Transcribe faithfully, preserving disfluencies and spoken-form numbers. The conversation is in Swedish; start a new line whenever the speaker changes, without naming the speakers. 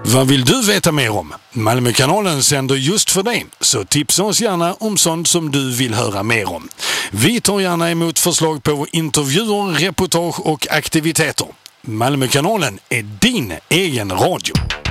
Vad vill du veta mer om? Malmökanalen sänder just för dig, så tipsa oss gärna om sånt som du vill höra mer om. Vi tar gärna emot förslag på intervjuer, reportage och aktiviteter. Malmökanalen är din egen radio.